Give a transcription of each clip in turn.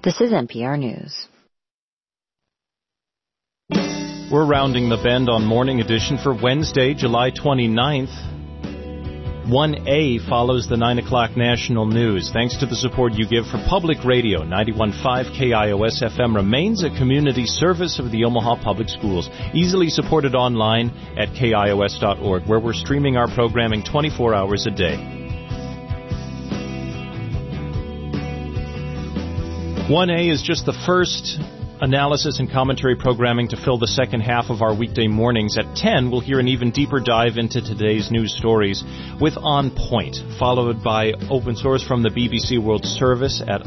This is NPR News. We're rounding the bend on Morning Edition for Wednesday, July 29th. 1A follows the 9 o'clock national news. Thanks to the support you give for Public Radio, 91.5 KIOS FM remains a community service of the Omaha Public Schools, easily supported online at KIOS.org, where we're streaming our programming 24 hours a day. 1A is just the first analysis and commentary programming to fill the second half of our weekday mornings. At 10, we'll hear an even deeper dive into today's news stories with On Point, followed by Open Source from the BBC World Service at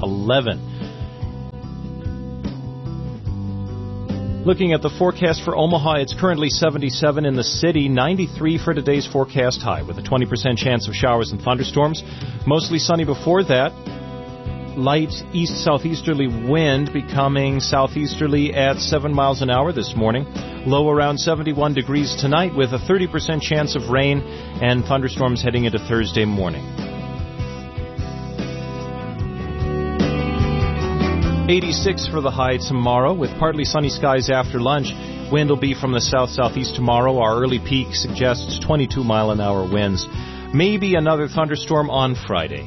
11. Looking at the forecast for Omaha, it's currently 77 in the city, 93 for today's forecast high, with a 20% chance of showers and thunderstorms. Mostly sunny before that. Light east-southeasterly wind becoming southeasterly at 7 miles an hour this morning. Low around 71 degrees tonight with a 30% chance of rain and thunderstorms heading into Thursday morning. 86 for the high tomorrow with partly sunny skies after lunch. Wind will be from the south-southeast tomorrow. Our early peak suggests 22-mile-an-hour winds. Maybe another thunderstorm on Friday.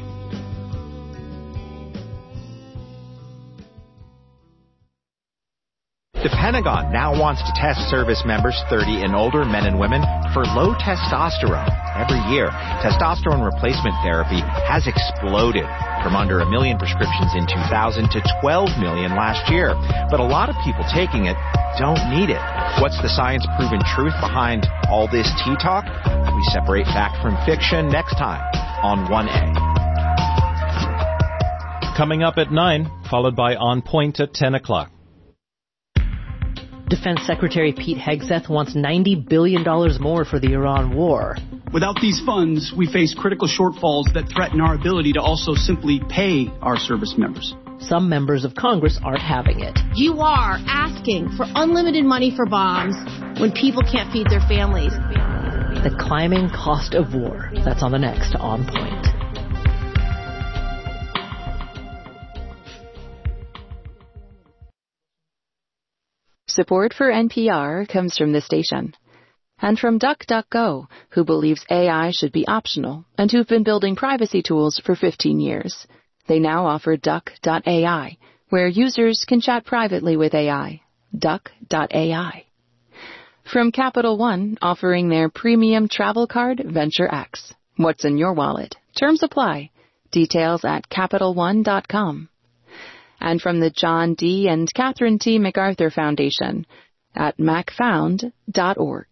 The Pentagon now wants to test service members 30 and older, men and women, for low testosterone. Every year, testosterone replacement therapy has exploded from under 1 million prescriptions in 2000 to 12 million last year. But a lot of people taking it don't need it. What's the science-proven truth behind all this tea talk? We separate fact from fiction next time on 1A. Coming up at 9, followed by On Point at 10 o'clock. Defense Secretary Pete Hegseth wants $90 billion more for the Iran war. Without these funds, we face critical shortfalls that threaten our ability to also simply pay our service members. Some members of Congress aren't having it. You are asking for unlimited money for bombs when people can't feed their families. The climbing cost of war. That's on the next On Point. Support for NPR comes from the station and from DuckDuckGo, who believes AI should be optional and who've been building privacy tools for 15 years. They now offer Duck.ai, where users can chat privately with AI. Duck.ai. From Capital One, offering their premium travel card, Venture X. What's in your wallet? Terms apply. Details at CapitalOne.com. And from the John D. and Catherine T. MacArthur Foundation at macfound.org.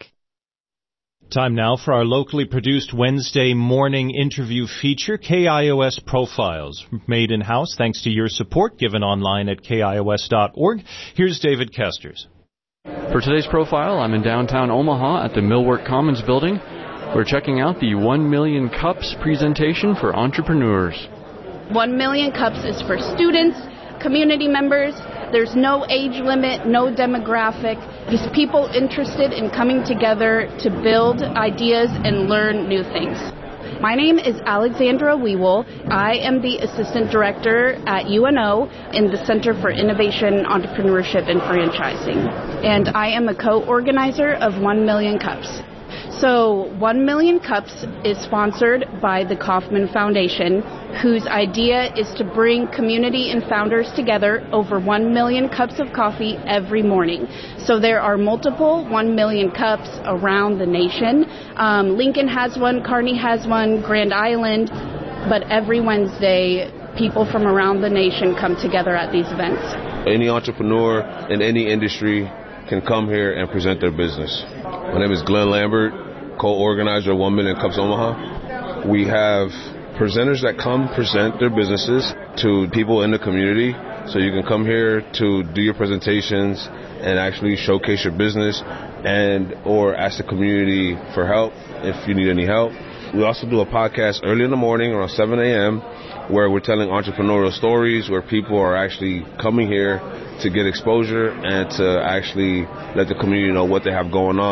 Time now for our locally produced Wednesday morning interview feature, KIOS Profiles, made in-house thanks to your support given online at KIOS.org. Here's David Kesters. For today's profile, I'm in downtown Omaha at the Millwork Commons building. We're checking out the 1 Million Cups presentation for entrepreneurs. 1 Million Cups is for students, community members. There's no age limit, no demographic. Just people interested in coming together to build ideas and learn new things. My name is Alexandra Wewell. I am the Assistant Director at UNO in the Center for Innovation, Entrepreneurship, and Franchising. And I am a co-organizer of 1 Million Cups. So 1 Million Cups is sponsored by the Kauffman Foundation, whose idea is to bring community and founders together over 1 million cups of coffee every morning. So there are multiple 1 million cups around the nation. Lincoln has one, Kearney has one, Grand Island, but every Wednesday, people from around the nation come together at these events. Any entrepreneur in any industry can come here and present their business. My name is Glenn Lambert, co-organizer of 1 Million Cups Omaha. We have presenters that come present their businesses to people in the community. So you can come here to do your presentations and actually showcase your business and or ask the community for help if you need any help. We also do a podcast early in the morning around 7 a.m. where we're telling entrepreneurial stories where people are actually coming here to get exposure and to actually let the community know what they have going on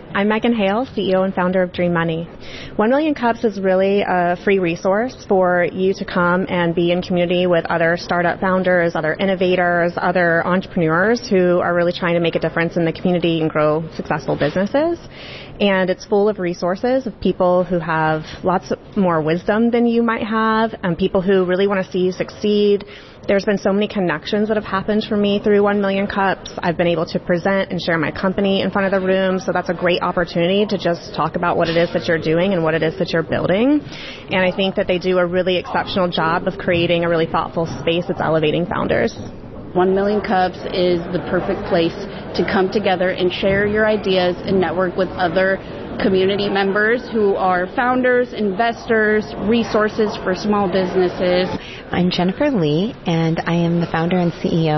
I'm Megan Hale, CEO and founder of Dream Money. 1 Million Cups is really a free resource for you to come and be in community with other startup founders, other innovators, other entrepreneurs who are really trying to make a difference in the community and grow successful businesses. And it's full of resources of people who have lots more wisdom than you might have, and people who really want to see you succeed. There's been so many connections that have happened for me through 1 Million Cups. I've been able to present and share my company in front of the room, so that's a great opportunity to just talk about what it is that you're doing and what it is that you're building. And I think that they do a really exceptional job of creating a really thoughtful space that's elevating founders. 1 Million Cups is the perfect place to come together and share your ideas and network with other community members who are founders, investors, resources for small businesses. I'm Jennifer Lee, and I am the founder and CEO